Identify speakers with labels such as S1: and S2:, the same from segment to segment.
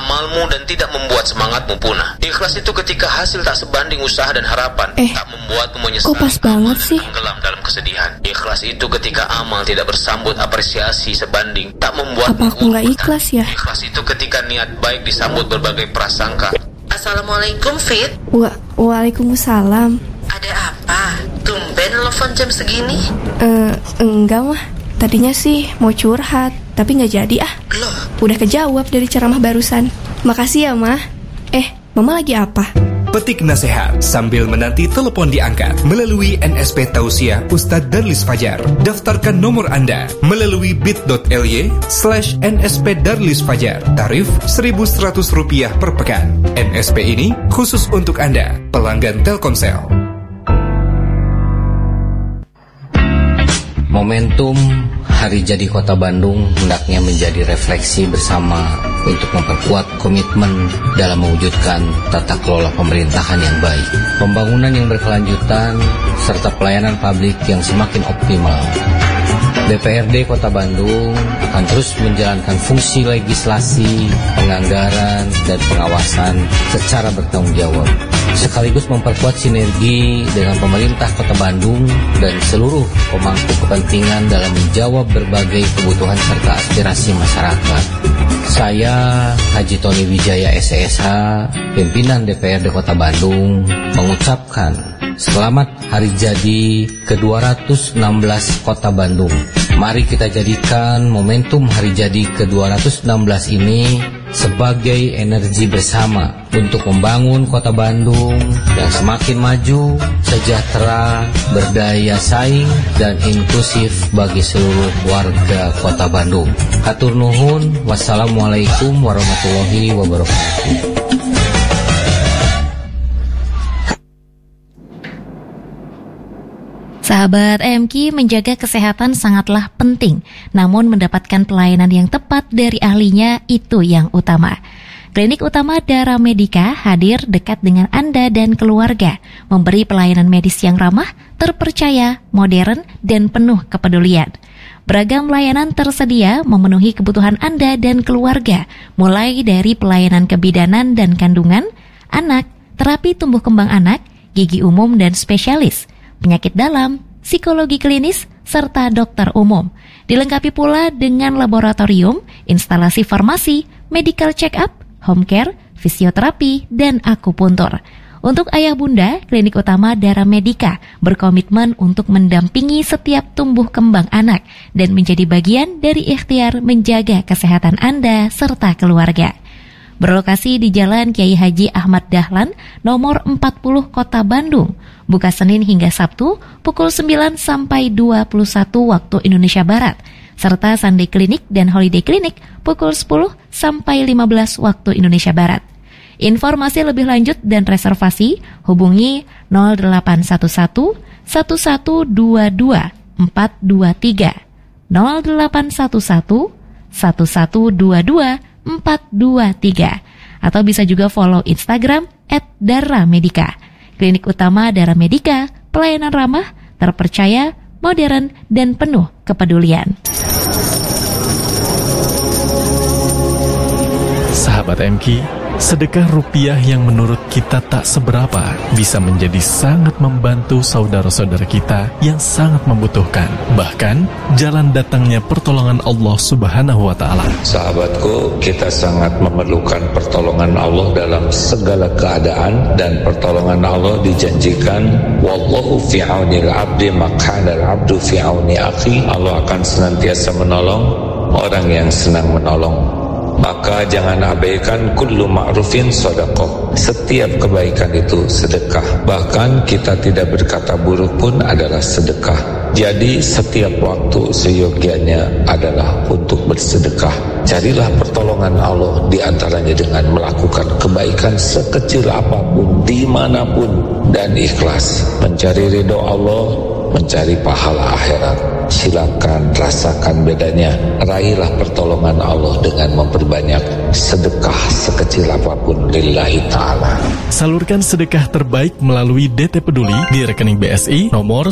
S1: amalmu dan tidak membuat semangatmu punah. Ikhlas itu ketika hasil tak sebanding usaha dan harapan, tak membuatmu menyesal,
S2: kok pas banget sih?
S1: tenggelam dalam kesedihan. Ikhlas itu ketika amal tidak bersambut apresiasi sebanding, tak membuatmu
S2: apa aku nggak ikhlas ya?
S1: Ikhlas itu ketika niat baik disambut berbagai prasangka.
S3: Assalamualaikum, Fit.
S2: Waalaikumsalam.
S3: Ada apa? Tumben telepon jam segini?
S2: Enggak mah. Tadinya sih mau curhat, tapi nggak jadi ah.
S3: Loh?
S2: Udah kejawab dari ceramah barusan. Makasih ya, Mah. Mama lagi apa?
S4: Petik nasihat sambil menanti telepon diangkat melalui NSP Tausiah Ustadz Darlis Fajar. Daftarkan nomor Anda melalui bit.ly/NSP Darlis Fajar. Tarif Rp1.100 per pekan. NSP ini khusus untuk Anda, pelanggan Telkomsel.
S5: Momentum Hari Jadi Kota Bandung hendaknya menjadi refleksi bersama untuk memperkuat komitmen dalam mewujudkan tata kelola pemerintahan yang baik, pembangunan yang berkelanjutan, serta pelayanan publik yang semakin optimal. DPRD Kota Bandung akan terus menjalankan fungsi legislasi, penganggaran, dan pengawasan secara bertanggung jawab, sekaligus memperkuat sinergi dengan pemerintah Kota Bandung dan seluruh pemangku kepentingan dalam menjawab berbagai kebutuhan serta aspirasi masyarakat. Saya, Haji Tony Wijaya SSH, pimpinan DPRD Kota Bandung, mengucapkan selamat Hari Jadi ke-216 Kota Bandung. Mari kita jadikan momentum Hari Jadi ke-216 ini sebagai energi bersama untuk membangun Kota Bandung yang semakin maju, sejahtera, berdaya saing, dan inklusif bagi seluruh warga Kota Bandung. Hatur nuhun, wassalamualaikum warahmatullahi wabarakatuh.
S6: Sahabat MQ, menjaga kesehatan sangatlah penting, namun mendapatkan pelayanan yang tepat dari ahlinya itu yang utama. Klinik Utama Dara Medica hadir dekat dengan Anda dan keluarga, memberi pelayanan medis yang ramah, terpercaya, modern, dan penuh kepedulian. Beragam layanan tersedia memenuhi kebutuhan Anda dan keluarga, mulai dari pelayanan kebidanan dan kandungan, anak, terapi tumbuh kembang anak, gigi umum dan spesialis, penyakit dalam, psikologi klinis, serta dokter umum. Dilengkapi pula dengan laboratorium, instalasi farmasi, medical check-up, home care, fisioterapi, dan akupuntur. Untuk ayah bunda, Klinik Utama Dara Medica berkomitmen untuk mendampingi setiap tumbuh kembang anak dan menjadi bagian dari ikhtiar menjaga kesehatan Anda serta keluarga. Berlokasi di Jalan Kiai Haji Ahmad Dahlan, nomor 40 Kota Bandung. Buka Senin hingga Sabtu, pukul 9 sampai 21 waktu Indonesia Barat. Serta Sunday Clinic dan Holiday Clinic, pukul 10 sampai 15 waktu Indonesia Barat. Informasi lebih lanjut dan reservasi, hubungi 0811 1122 423, 0811 1122 423, atau bisa juga follow Instagram @daramedica. Klinik Utama Dara Medica, pelayanan ramah, terpercaya, modern, dan penuh kepedulian.
S7: Sahabat MQ, sedekah rupiah yang menurut kita tak seberapa bisa menjadi sangat membantu saudara-saudara kita yang sangat membutuhkan. Bahkan, jalan datangnya pertolongan Allah Subhanahu wa Ta'ala.
S8: Sahabatku, kita sangat memerlukan pertolongan Allah dalam segala keadaan, dan pertolongan Allah dijanjikan, wallahu fi aunil abdi makana al-abdu fi auni akhi. Allah akan senantiasa menolong orang yang senang menolong. Maka jangan abaikan kullu ma'rufin sedekah. Setiap kebaikan itu sedekah. Bahkan kita tidak berkata buruk pun adalah sedekah. Jadi setiap waktu seyogianya adalah untuk bersedekah. Carilah pertolongan Allah di antaranya dengan melakukan kebaikan sekecil apapun, dimanapun, dan ikhlas. Mencari ridho Allah, mencari pahala akhirat. silakan rasakan bedanya. Raihlah pertolongan Allah dengan memperbanyak sedekah sekecil apapun lillahi ta'ala.
S7: Salurkan sedekah terbaik melalui DT Peduli di rekening BSI nomor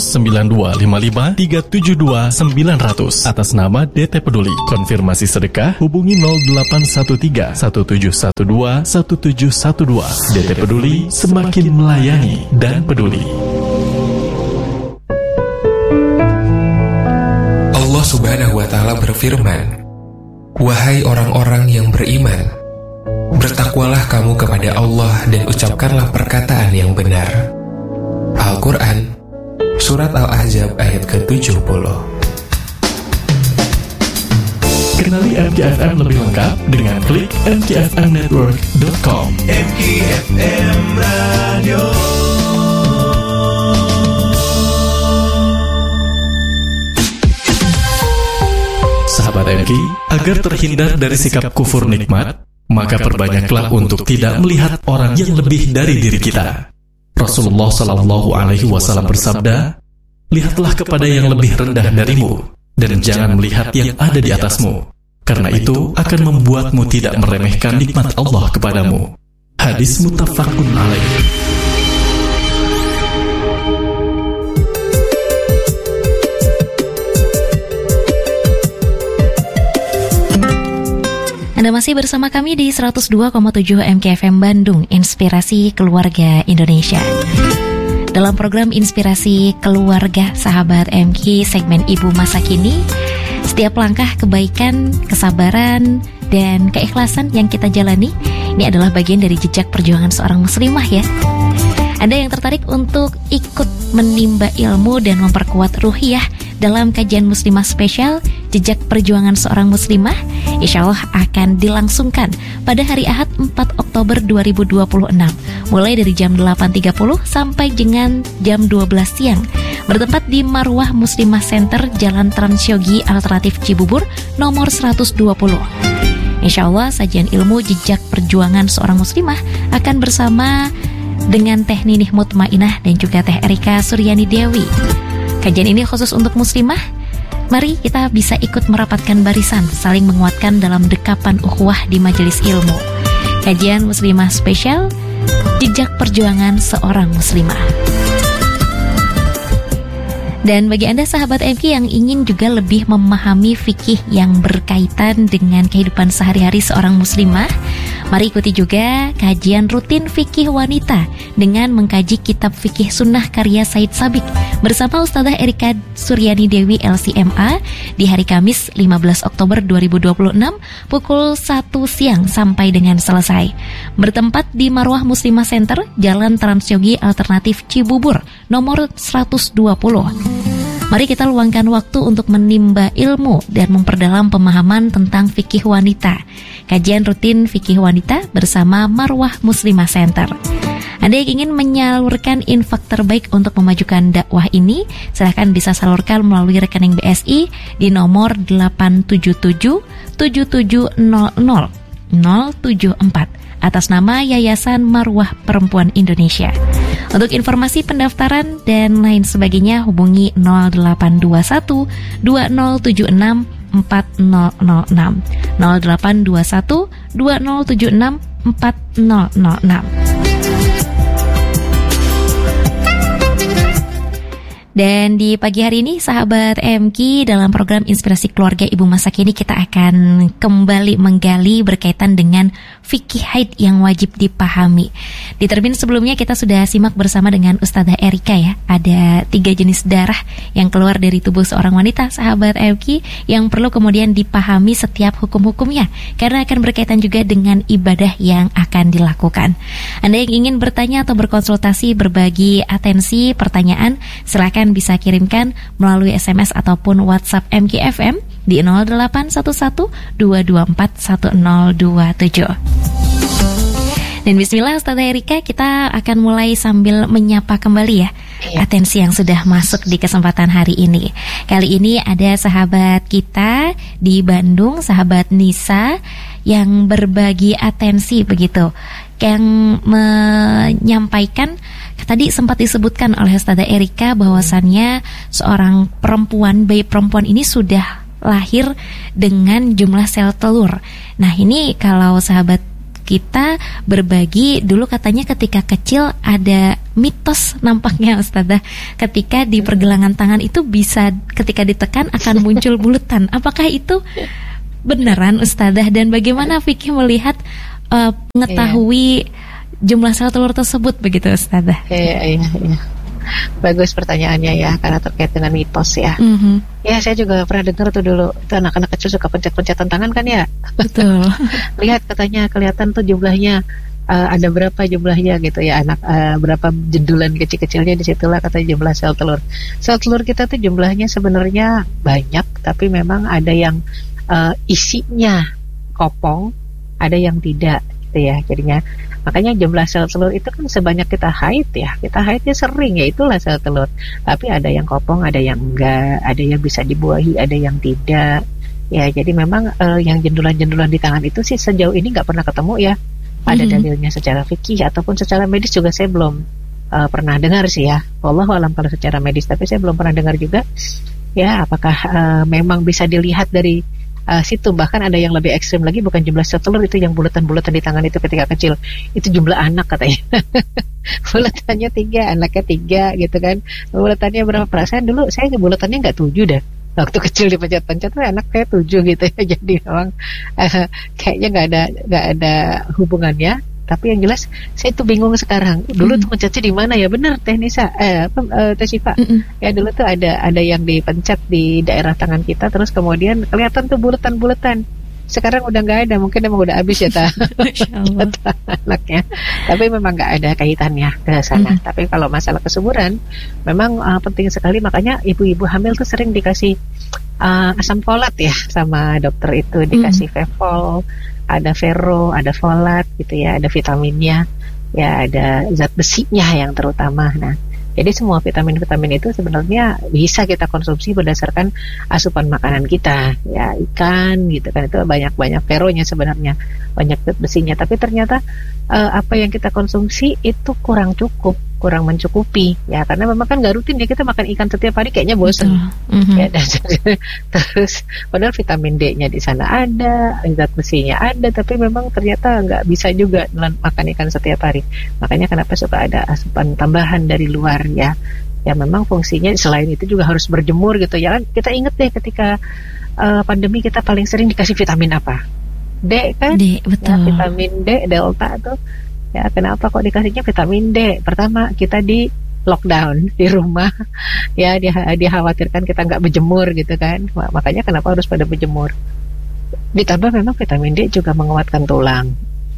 S7: 9255372900 atas nama DT Peduli. Konfirmasi sedekah hubungi 0813 1712 1712. DT Peduli, semakin melayani dan peduli.
S4: Allah Subhanahu wa Ta'ala berfirman, "Wahai orang-orang yang beriman, bertakwalah kamu kepada Allah dan ucapkanlah perkataan yang benar." Al-Quran, Surat Al-Ahzab ayat ke-70.
S7: Kenali MKFM lebih lengkap dengan klik mkfmnetwork.com.
S9: MKFM Radio.
S7: Sahabat MK, agar terhindar dari sikap kufur nikmat, maka perbanyaklah untuk tidak melihat orang yang lebih dari diri kita. Rasulullah Shallallahu Alaihi Wasallam bersabda, "Lihatlah kepada yang lebih rendah darimu, dan jangan melihat yang ada di atasmu, karena itu akan membuatmu tidak meremehkan nikmat Allah kepadamu." Hadis muttafaqun alaih.
S6: Anda masih bersama kami di 102,7 MKFM Bandung, Inspirasi Keluarga Indonesia. Dalam program Inspirasi Keluarga Sahabat MK segmen Ibu Masa Kini, setiap langkah kebaikan, kesabaran, dan keikhlasan yang kita jalani, ini adalah bagian dari jejak perjuangan seorang muslimah ya. Anda yang tertarik untuk ikut menimba ilmu dan memperkuat ruhiyah dalam kajian muslimah spesial Jejak Perjuangan Seorang Muslimah, insya Allah akan dilangsungkan pada hari Ahad 4 Oktober 2026 mulai dari jam 8.30 sampai dengan jam 12 siang, bertempat di Marwah Muslimah Center, Jalan Transyogi Alternatif Cibubur nomor 120. Insya Allah sajian ilmu Jejak Perjuangan Seorang Muslimah akan bersama dengan Teh Ninih Mutmainah dan juga Teh Erika Suryani Dewi. Kajian ini khusus untuk muslimah. Mari kita bisa ikut merapatkan barisan, saling menguatkan dalam dekapan ukhuwah di majelis ilmu. Kajian muslimah spesial, Jejak Perjuangan Seorang Muslimah. Dan bagi Anda sahabat MK yang ingin juga lebih memahami fikih yang berkaitan dengan kehidupan sehari-hari seorang muslimah, mari ikuti juga kajian rutin fikih wanita dengan mengkaji kitab fikih sunnah karya Said Sabiq bersama Ustazah Erika Suryani Dewi LCMA di hari Kamis 15 Oktober 2026 pukul 1 siang sampai dengan selesai. Bertempat di Marwah Muslimah Center, Jalan Transyogi Alternatif Cibubur nomor 120. Mari kita luangkan waktu untuk menimba ilmu dan memperdalam pemahaman tentang fikih wanita. Kajian rutin fikih wanita bersama Marwah Muslimah Center. Anda yang ingin menyalurkan infak terbaik untuk memajukan dakwah ini, silahkan bisa salurkan melalui rekening BSI di nomor 877 7700 074 atas nama Yayasan Marwah Perempuan Indonesia. Untuk informasi pendaftaran dan lain sebagainya hubungi 0821 2076 4006 0821 2076 4006. Dan di pagi hari ini sahabat MK dalam program Inspirasi Keluarga Ibu Masa Kini kita akan kembali menggali berkaitan dengan fikih haid yang wajib dipahami. Di termin sebelumnya kita sudah simak bersama dengan Ustazah Erika ya. Ada 3 jenis darah yang keluar dari tubuh seorang wanita sahabat MK yang perlu kemudian dipahami setiap hukum-hukumnya karena akan berkaitan juga dengan ibadah yang akan dilakukan. Anda yang ingin bertanya atau berkonsultasi berbagi atensi pertanyaan, silakan bisa kirimkan melalui SMS ataupun WhatsApp MKFM di 0811 224 1027. Dan bismillah Ustazah Erika, kita akan mulai sambil menyapa kembali ya atensi yang sudah masuk di kesempatan hari ini. Kali ini ada sahabat kita di Bandung, sahabat Nisa yang berbagi atensi begitu, yang menyampaikan Tadi sempat disebutkan oleh Ustazah Erika bahwasannya seorang perempuan, bayi perempuan ini sudah lahir dengan jumlah sel telur. Nah, ini kalau sahabat kita berbagi dulu, katanya ketika kecil ada mitos nampaknya Ustazah, ketika di pergelangan tangan itu bisa ketika ditekan akan muncul bulutan. Apakah itu beneran Ustazah, dan bagaimana fikih melihat mengetahui jumlah sel telur tersebut begitu Ustazah?
S10: Iya. Bagus pertanyaannya ya, karena terkait dengan mitos ya. Ya, saya juga pernah dengar tuh dulu, itu anak-anak kecil suka pencet-pencetan tangan kan ya. Betul. Lihat katanya kelihatan tuh jumlahnya, ada berapa jumlahnya gitu ya, anak berapa jendulan kecil-kecilnya, disitulah katanya jumlah sel telur. Sel telur kita tuh jumlahnya sebenarnya banyak, tapi memang ada yang isinya kopong, ada yang tidak gitu ya. Jadinya makanya jumlah sel telur itu kan sebanyak kita haid ya. Kita haidnya sering ya, itulah sel telur. Tapi ada yang kopong, ada yang enggak, ada yang bisa dibuahi, ada yang tidak. Ya, jadi memang yang jendulan-jendulan di tangan itu sih sejauh ini nggak pernah ketemu ya. Ada dalilnya secara fikih ataupun secara medis juga saya belum pernah dengar sih ya. Wallahu alam kalau secara medis, tapi saya belum pernah dengar juga. Ya, apakah memang bisa dilihat dari situ. Bahkan ada yang lebih ekstrim lagi, bukan jumlah sel telur, itu yang bulatan-bulatan di tangan itu ketika kecil, itu jumlah anak katanya. Bulatannya 3, anaknya 3 gitu kan. Bulatannya berapa perasaan? Dulu saya bulatannya nggak 7 dah. Waktu kecil dipencet-pencet anak kayak 7 gitu ya. Jadi memang kayaknya nggak ada hubungannya. Tapi yang jelas saya tuh bingung sekarang. Dulu tuh pencetnya di mana ya? Bener Teh Nisa, Teh Syifa. Ya dulu tuh ada yang dipencet di daerah tangan kita, terus kemudian kelihatan tuh bulatan-bulatan. Sekarang udah nggak ada, mungkin emang udah habis ya anaknya. Tapi memang nggak ada kaitannya ke sana. Tapi kalau masalah kesuburan, memang penting sekali. Makanya ibu-ibu hamil tuh sering dikasih asam folat ya sama dokter itu, dikasih Fevol, ada ferro, ada folat gitu ya, ada vitaminnya, ya ada zat besinya yang terutama. Nah, jadi semua vitamin-vitamin itu sebenarnya bisa kita konsumsi berdasarkan asupan makanan kita, ya ikan gitu kan, itu banyak ferronya sebenarnya, banyak zat besinya. Tapi ternyata apa yang kita konsumsi itu kurang mencukupi ya, karena memang kan nggak rutin ya kita makan ikan setiap hari, kayaknya bosan. Ya, terus padahal vitamin D-nya di sana ada, zat besinya ada, tapi memang ternyata nggak bisa juga makan ikan setiap hari. Makanya kenapa suka ada asupan tambahan dari luar ya. Ya memang fungsinya selain itu juga harus berjemur gitu ya. Kita inget deh ketika pandemi kita paling sering dikasih vitamin apa? D kan? D, betul. Ya, vitamin D, delta tuh. Ya, kenapa kok dikasihnya vitamin D? Pertama, kita di lockdown di rumah, ya dikhawatirkan kita nggak berjemur gitu kan. Makanya kenapa harus pada berjemur. Ditambah memang vitamin D juga menguatkan tulang.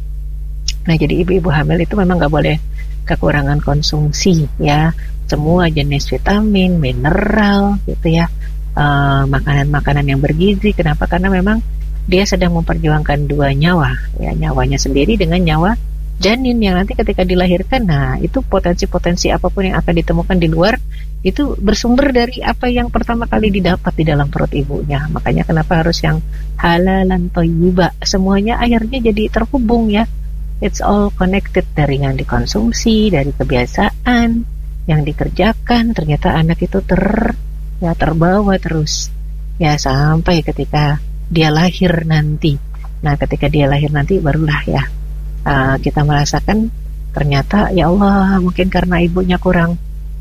S10: Nah, jadi ibu-ibu hamil itu memang nggak boleh kekurangan konsumsi ya. Semua jenis vitamin, mineral gitu ya. Makanan-makanan yang bergizi. Kenapa? Karena memang dia sedang memperjuangkan 2 nyawa, ya, nyawanya sendiri dengan nyawa janin yang nanti ketika dilahirkan. Nah, itu potensi-potensi apapun yang akan ditemukan di luar itu bersumber dari apa yang pertama kali didapat di dalam perut ibunya. Makanya kenapa harus yang halalan thayyibah, semuanya akhirnya jadi terhubung ya. It's all connected, dari yang dikonsumsi, dari kebiasaan yang dikerjakan, ternyata anak itu terbawa terus ya sampai ketika dia lahir nanti. Nah, ketika dia lahir nanti barulah ya kita merasakan ternyata ya Allah, mungkin karena ibunya kurang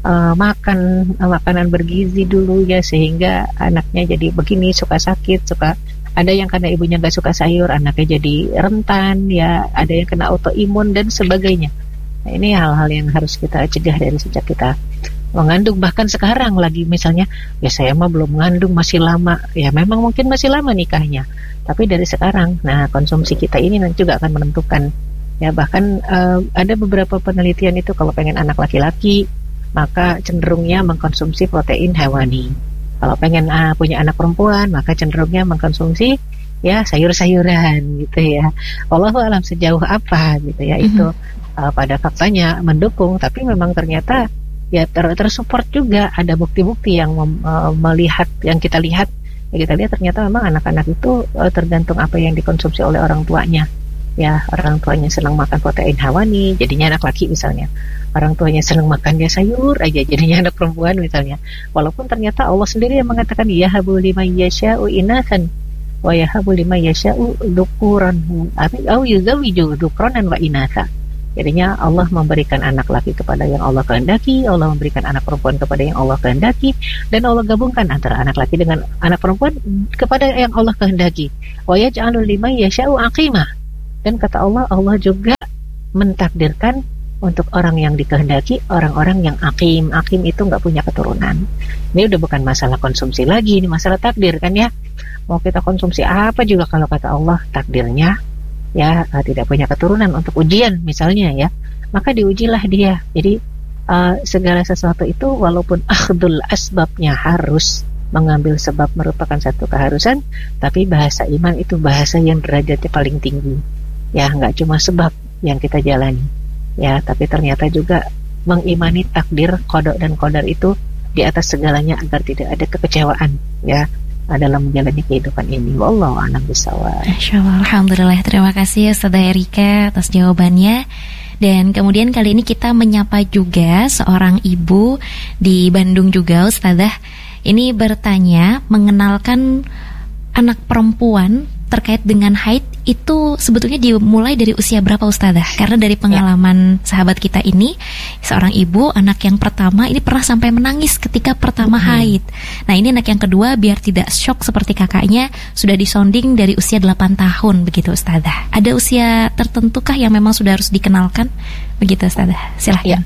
S10: makan makanan bergizi dulu ya, sehingga anaknya jadi begini, suka sakit, suka ada yang karena ibunya nggak suka sayur, anaknya jadi rentan ya, ada yang kena autoimun dan sebagainya. Nah, ini hal-hal yang harus kita cegah dari sejak kita mengandung. Bahkan sekarang lagi misalnya, ya saya mah belum mengandung, masih lama. Ya memang mungkin masih lama nikahnya, tapi dari sekarang, nah konsumsi kita ini nanti juga akan menentukan. Ya bahkan ada beberapa penelitian itu kalau pengen anak laki-laki maka cenderungnya mengkonsumsi protein hewani. Kalau pengen punya anak perempuan maka cenderungnya mengkonsumsi ya sayur-sayuran gitu ya. Wallahu alam sejauh apa gitu ya itu pada faktanya mendukung, tapi memang ternyata ya tersupport juga, ada bukti-bukti yang melihat, yang kita lihat ya, kita lihat ternyata memang anak-anak itu tergantung apa yang dikonsumsi oleh orang tuanya. ya orang tuanya senang makan protein hawani, jadinya anak laki misalnya. Orang tuanya senang makan ya sayur aja, jadinya anak perempuan misalnya. Walaupun ternyata Allah sendiri yang mengatakan yahabu liman yasha'u inathan wa yahabu liman yasha'u dukuran au yuzawwiju dukranan wa inatha. Jadinya Allah memberikan anak laki kepada yang Allah kehendaki, Allah memberikan anak perempuan kepada yang Allah kehendaki, dan Allah gabungkan antara anak laki dengan anak perempuan kepada yang Allah kehendaki. Wa yaj'alu liman yasha'u aqimah. Dan kata Allah, Allah juga mentakdirkan untuk orang yang dikehendaki, orang-orang yang akim. Akim itu nggak punya keturunan. Ini udah bukan masalah konsumsi lagi, ini masalah takdir kan ya. Mau kita konsumsi apa juga kalau kata Allah takdirnya ya tidak punya keturunan untuk ujian misalnya ya, maka diujilah dia. Jadi segala sesuatu itu walaupun akhdul asbabnya harus mengambil sebab merupakan satu keharusan, tapi bahasa iman itu bahasa yang derajatnya paling tinggi. Ya nggak cuma sebab yang kita jalani. Ya, tapi ternyata juga mengimani takdir, qada dan qadar itu di atas segalanya agar tidak ada kekecewaan ya dalam menjalani kehidupan ini. Wallahu a'lam bishawab.
S6: Insyaallah, alhamdulillah. Terima kasih Ustazah Erika atas jawabannya. Dan kemudian kali ini kita menyapa juga seorang ibu di Bandung juga, Ustazah. Ini bertanya mengenalkan anak perempuan terkait dengan haid itu sebetulnya dimulai dari usia berapa Ustazah? Karena dari pengalaman sahabat kita ini, seorang ibu anak yang pertama ini pernah sampai menangis ketika pertama haid. Nah ini anak yang kedua biar tidak shock seperti kakaknya sudah disonding dari usia 8 tahun begitu Ustazah. Ada usia tertentukah yang memang sudah harus dikenalkan begitu Ustazah? Silahkan.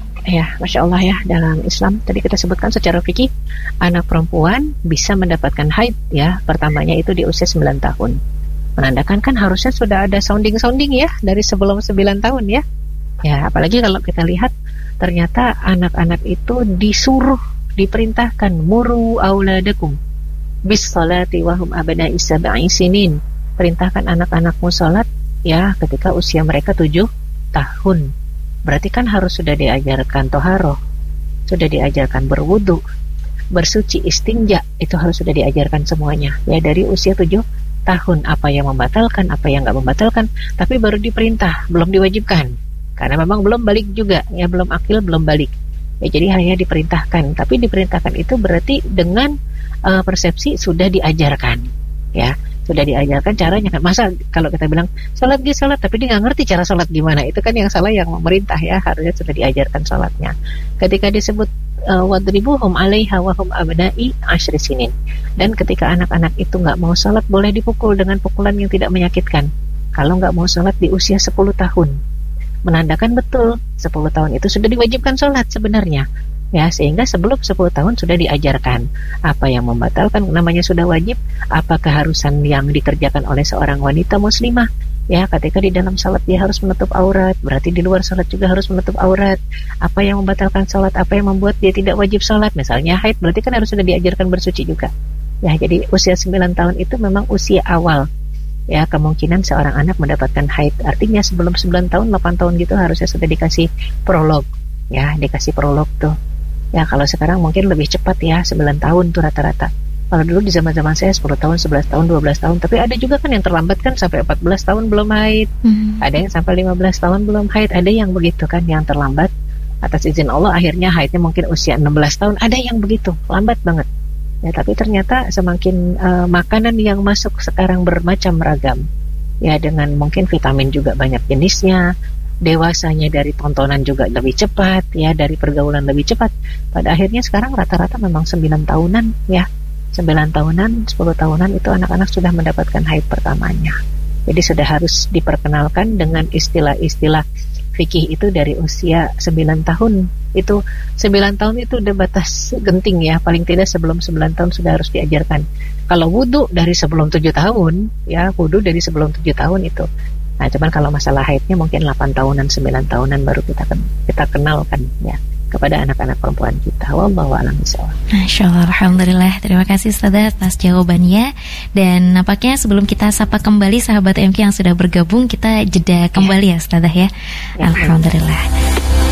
S10: Ya, Masya Allah ya, dalam Islam tadi kita sebutkan secara fikih anak perempuan bisa mendapatkan haid ya, pertamanya itu di usia 9 tahun. Menandakan kan harusnya sudah ada sounding ya dari sebelum 9 tahun ya. Ya, apalagi kalau kita lihat ternyata anak-anak itu disuruh, diperintahkan muru auladakum bis salati wahum abna'i sab'i sinin. Perintahkan anak-anakmu salat ya ketika usia mereka 7 tahun. Berarti kan harus sudah diajarkan toharoh, sudah diajarkan berwudu, bersuci, istinja, itu harus sudah diajarkan semuanya ya dari usia 7 tahun. Apa yang membatalkan, apa yang nggak membatalkan, tapi baru diperintah, belum diwajibkan karena memang belum balik juga ya, belum akil, belum balik ya, jadi hanya diperintahkan. Tapi diperintahkan itu berarti dengan persepsi sudah diajarkan ya, sudah diajarkan caranya kan. Masa kalau kita bilang salat tapi dia nggak ngerti cara salat gimana, itu kan yang salah yang memerintah ya, harusnya sudah diajarkan salatnya. Ketika disebut wadribuhum 'alaiha wa hum abna'i 10 sinin, dan ketika anak-anak itu nggak mau salat boleh dipukul dengan pukulan yang tidak menyakitkan. Kalau nggak mau salat di usia 10 tahun, menandakan betul 10 tahun itu sudah diwajibkan salat sebenarnya. Ya, sehingga sebelum 10 tahun sudah diajarkan apa yang membatalkan, namanya sudah wajib, apa keharusan yang dikerjakan oleh seorang wanita muslimah. Ya, ketika di dalam salat dia harus menutup aurat, berarti di luar salat juga harus menutup aurat. Apa yang membatalkan salat, apa yang membuat dia tidak wajib salat, misalnya haid, berarti kan harus sudah diajarkan bersuci juga. Ya, jadi usia 9 tahun itu memang usia awal. Ya, kemungkinan seorang anak mendapatkan haid. Artinya sebelum 9 tahun, 8 tahun gitu harusnya sudah dikasih prolog. Ya, dikasih prolog tuh. Ya, kalau sekarang mungkin lebih cepat ya, 9 tahun tuh rata-rata. Kalau dulu di zaman-zaman saya 10 tahun, 11 tahun, 12 tahun. Tapi ada juga kan yang terlambat kan sampai 14 tahun belum haid. Ada yang sampai 15 tahun belum haid. Ada yang begitu kan, yang terlambat atas izin Allah akhirnya haidnya mungkin usia 16 tahun. Ada yang begitu, lambat banget. Ya, tapi ternyata semakin makanan yang masuk sekarang bermacam ragam. Ya, dengan mungkin vitamin juga banyak jenisnya. Dewasanya dari tontonan juga lebih cepat ya, dari pergaulan lebih cepat. Pada akhirnya sekarang rata-rata memang 9 tahunan ya, 9 tahunan, 10 tahunan itu anak-anak sudah mendapatkan haid pertamanya. Jadi sudah harus diperkenalkan dengan istilah-istilah fikih itu dari usia 9 tahun. Itu 9 tahun itu udah batas genting ya, paling tidak sebelum 9 tahun sudah harus diajarkan. Kalau wudu dari sebelum 7 tahun ya, wudu dari sebelum 7 tahun itu. Nah, cuman kalau masalah haidnya mungkin 8 tahunan, 9 tahunan baru kita kenalkan ya kepada anak-anak perempuan kita. Wallahu a'lam bishawab.
S6: Masyaallah, alhamdulillah. Terima kasih Ustazah atas jawabannya. Dan nampaknya sebelum kita sapa kembali sahabat MK yang sudah bergabung, kita jeda kembali ya Ustazah ya. Alhamdulillah.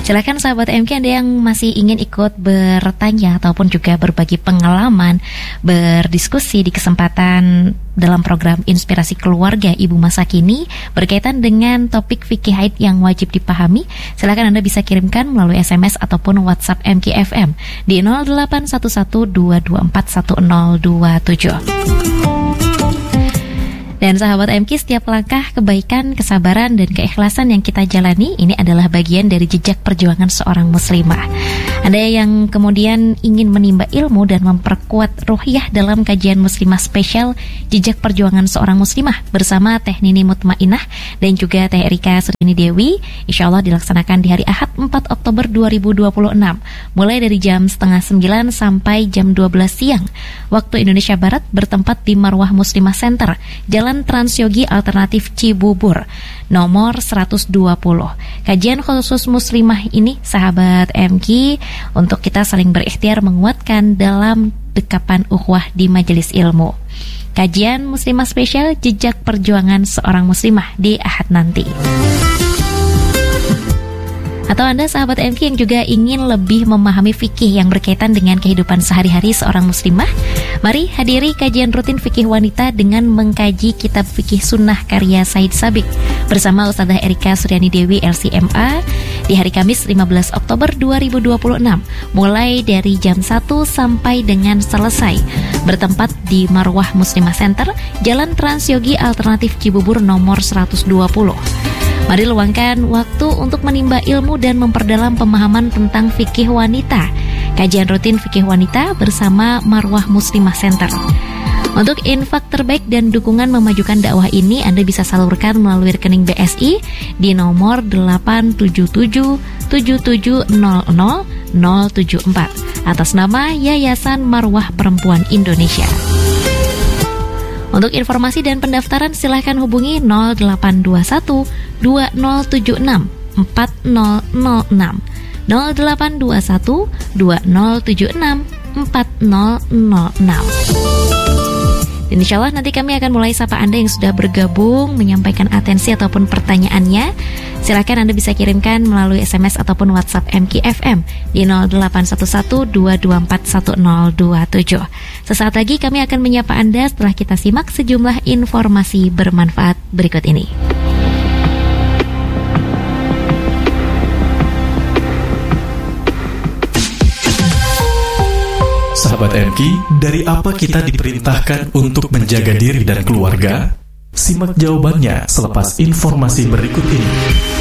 S6: Silakan sahabat MK, Anda yang masih ingin ikut bertanya ataupun juga berbagi pengalaman, berdiskusi di kesempatan dalam program Inspirasi Keluarga Ibu Masa Kini berkaitan dengan topik fikih haid yang wajib dipahami, silakan Anda bisa kirimkan melalui SMS ataupun WhatsApp MKFM di 0811-224-1027. Dan sahabat MK, setiap langkah kebaikan, kesabaran, dan keikhlasan yang kita jalani ini adalah bagian dari jejak perjuangan seorang muslimah. Anda yang kemudian ingin menimba ilmu dan memperkuat ruhiyah dalam kajian muslimah spesial Jejak Perjuangan Seorang Muslimah bersama Teh Nini Mutmainah dan juga Teh Erika Suryani Dewi, insya Allah dilaksanakan di hari Ahad 4 Oktober 2026 mulai dari jam 8:30 sampai jam 12 siang waktu Indonesia Barat, bertempat di Marwah Muslimah Center, Jalan Transyogi Alternatif Cibubur, nomor 120. Kajian khusus muslimah ini, sahabat MK, untuk kita saling berikhtiar menguatkan dalam dekapan ukhuwah di majelis ilmu. Kajian muslimah spesial Jejak Perjuangan Seorang Muslimah di Ahad nanti. Atau Anda sahabat MK yang juga ingin lebih memahami fikih yang berkaitan dengan kehidupan sehari-hari seorang muslimah, mari hadiri kajian rutin fikih wanita dengan mengkaji kitab fikih sunnah karya Said Sabiq bersama Ustazah Erika Suryani Dewi LCMA di hari Kamis 15 Oktober 2026 mulai dari jam 1 sampai dengan selesai, bertempat di Marwah Muslimah Center, Jalan Transyogi Alternatif Cibubur nomor 120. Mari luangkan waktu untuk menimba ilmu dan memperdalam pemahaman tentang fikih wanita. Kajian rutin fikih wanita bersama Marwah Muslimah Center. Untuk infak terbaik dan dukungan memajukan dakwah ini, Anda bisa salurkan melalui rekening BSI di nomor 87777000074 atas nama Yayasan Marwah Perempuan Indonesia. Untuk informasi dan pendaftaran silahkan hubungi 0821 2076 4006 0821 2076 4006. Dan insya Allah nanti kami akan mulai sapa Anda yang sudah bergabung menyampaikan atensi ataupun pertanyaannya. Silakan Anda bisa kirimkan melalui SMS ataupun WhatsApp MKFM di 0811-224-1027. Sesaat lagi kami akan menyapa Anda setelah kita simak sejumlah informasi bermanfaat berikut ini.
S7: Sahabat MK, dari apa kita diperintahkan untuk menjaga diri dan keluarga? Simak jawabannya selepas informasi berikut ini.